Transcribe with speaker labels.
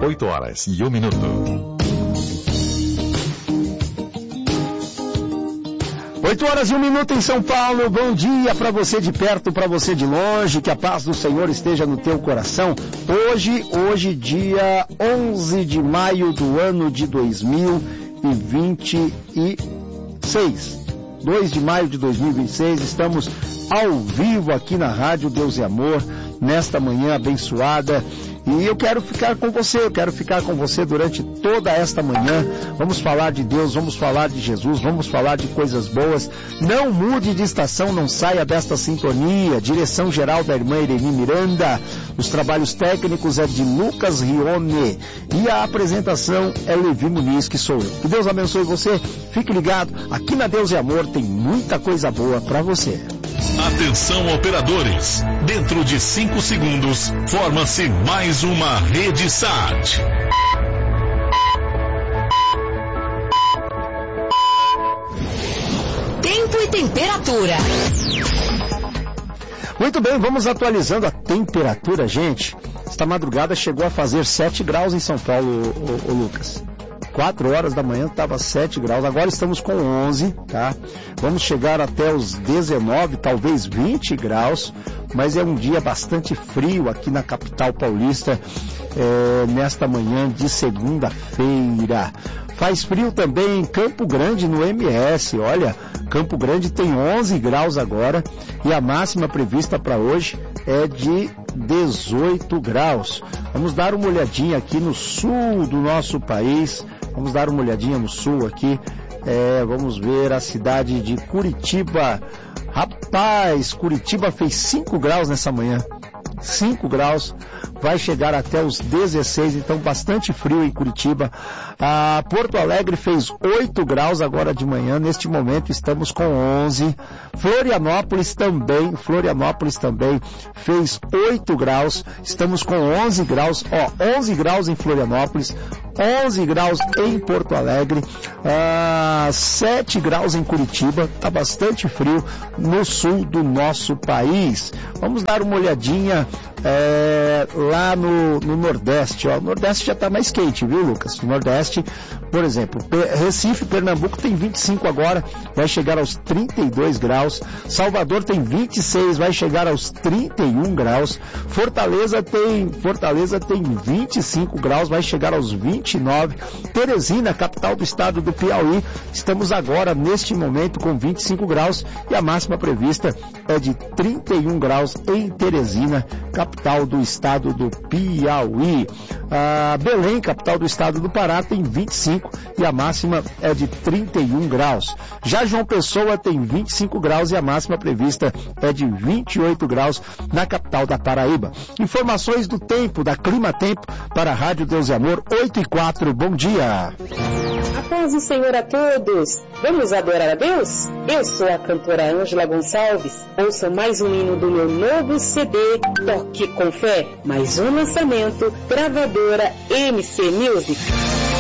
Speaker 1: 8h01.
Speaker 2: 8h01 em São Paulo. Bom dia para você de perto, para você de longe, que a paz do Senhor esteja no teu coração. Hoje dia 11 de maio do ano de 2026. 2 de maio de 2026, estamos ao vivo aqui na Rádio Deus e Amor, nesta manhã abençoada. E eu quero ficar com você, durante toda esta manhã. Vamos falar de Deus, vamos falar de Jesus, vamos falar de coisas boas. Não mude de estação, não saia desta sintonia. Direção geral da irmã Irene Miranda. Os trabalhos técnicos é de Lucas Rione. E a apresentação é Levi Muniz, que sou eu. Que Deus abençoe você. Fique ligado. Aqui na Deus e Amor tem muita coisa boa para você.
Speaker 1: Atenção, operadores. Dentro de 5 segundos, forma-se mais uma Rede Sat.
Speaker 3: Tempo e temperatura.
Speaker 2: Muito bem, vamos atualizando a temperatura, gente. Esta madrugada chegou a fazer 7 graus em São Paulo, ô Lucas. 4 horas da manhã estava 7 graus, agora estamos com 11, tá? Vamos chegar até os 19, talvez 20 graus, mas é um dia bastante frio aqui na capital paulista, nesta manhã de segunda-feira. Faz frio também em Campo Grande, no MS. Olha, Campo Grande tem 11 graus agora e a máxima prevista para hoje é de 18 graus. Vamos dar uma olhadinha aqui no sul do nosso país. Vamos dar uma olhadinha no sul aqui. Vamos ver a cidade de Curitiba. Rapaz, Curitiba fez 5 graus nessa manhã. 5 graus. Vai chegar até os 16, então bastante frio em Curitiba. Porto Alegre fez 8 graus agora de manhã, neste momento estamos com 11. Florianópolis também fez 8 graus, estamos com 11 graus, 11 graus em Florianópolis, 11 graus em Porto Alegre, 7 graus em Curitiba, está bastante frio no sul do nosso país. Vamos dar uma olhadinha lá no Nordeste, o Nordeste já está mais quente, viu, Lucas? O Nordeste, por exemplo, Recife, Pernambuco tem 25 agora, vai chegar aos 32 graus, Salvador tem 26, vai chegar aos 31 graus, Fortaleza tem 25 graus, vai chegar aos 29, Teresina, capital do estado do Piauí, estamos agora, neste momento, com 25 graus, e a máxima prevista é de 31 graus em Teresina, capital do estado do Piauí. Belém, capital do estado do Pará, tem 25 e a máxima é de 31 graus. Já João Pessoa tem 25 graus e a máxima prevista é de 28 graus na capital da Paraíba. Informações do tempo, da Clima Tempo, para a Rádio Deus e Amor, 8h04. Bom dia.
Speaker 4: A paz do Senhor a todos. Vamos adorar a Deus? Eu sou a cantora Ângela Gonçalves. Ouça mais um hino do meu novo CD, Toque com Fé. Mais um lançamento, gravadora MC Music.